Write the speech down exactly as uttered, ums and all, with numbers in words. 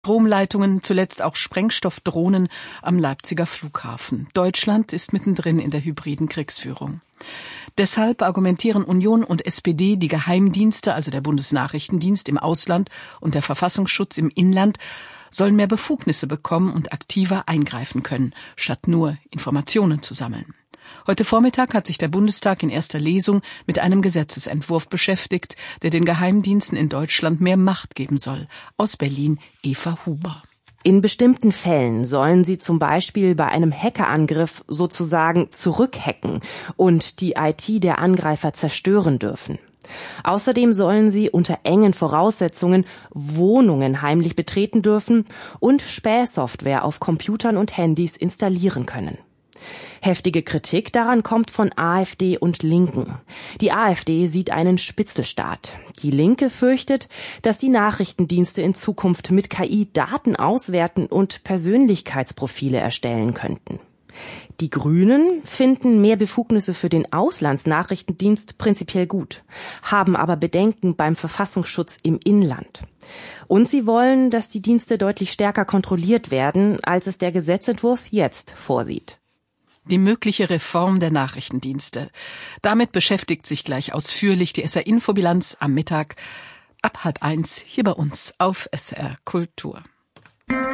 Stromleitungen, zuletzt auch Sprengstoffdrohnen am Leipziger Flughafen. Deutschland ist mittendrin in der hybriden Kriegsführung. Deshalb argumentieren Union und S P D, die Geheimdienste, also der Bundesnachrichtendienst im Ausland und der Verfassungsschutz im Inland, sollen mehr Befugnisse bekommen und aktiver eingreifen können, statt nur Informationen zu sammeln. Heute Vormittag hat sich der Bundestag in erster Lesung mit einem Gesetzesentwurf beschäftigt, der den Geheimdiensten in Deutschland mehr Macht geben soll. Aus Berlin Eva Huber. In bestimmten Fällen sollen sie zum Beispiel bei einem Hackerangriff sozusagen zurückhacken und die I T der Angreifer zerstören dürfen. Außerdem sollen sie unter engen Voraussetzungen Wohnungen heimlich betreten dürfen und Spähsoftware auf Computern und Handys installieren können. Heftige Kritik daran kommt von AfD und Linken. Die AfD sieht einen Spitzelstaat. Die Linke fürchtet, dass die Nachrichtendienste in Zukunft mit K I Daten auswerten und Persönlichkeitsprofile erstellen könnten. Die Grünen finden mehr Befugnisse für den Auslandsnachrichtendienst prinzipiell gut, haben aber Bedenken beim Verfassungsschutz im Inland. Und sie wollen, dass die Dienste deutlich stärker kontrolliert werden, als es der Gesetzentwurf jetzt vorsieht. Die mögliche Reform der Nachrichtendienste. Damit beschäftigt sich gleich ausführlich die S R-Infobilanz am Mittag ab halb eins hier bei uns auf S R Kultur.